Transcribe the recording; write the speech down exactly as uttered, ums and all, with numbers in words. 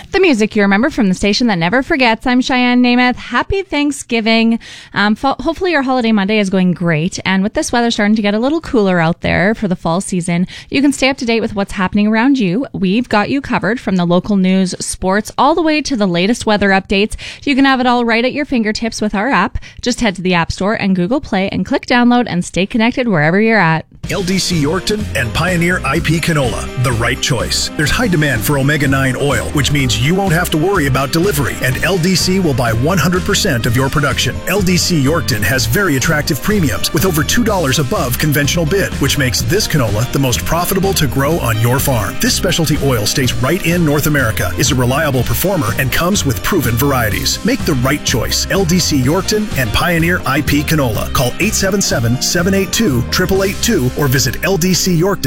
The music you remember from the station that never forgets. I'm Cheyenne Namath. Happy Thanksgiving. Um, fo- hopefully your holiday Monday is going great. And with this weather starting to get a little cooler out there for the fall season, you can stay up to date with what's happening around you. We've got you covered from the local news, sports, all the way to the latest weather updates. You can have it all right at your fingertips with our app. Just head to the App Store and Google Play and click download and stay connected wherever you're at. L D C Yorkton and Pioneer I P Canola, the right choice. There's high demand for omega nine oil, which means you won't have to worry about delivery, and L D C will buy one hundred percent of your production. L D C Yorkton has very attractive premiums with over two dollars above conventional bid, which makes this canola the most profitable to grow on your farm. This specialty oil stays right in North America, is a reliable performer, and comes with proven varieties. Make the right choice. L D C Yorkton and Pioneer I P Canola. Call eight seven seven, seven eight two, eight eight eight two or visit L D C Yorkton.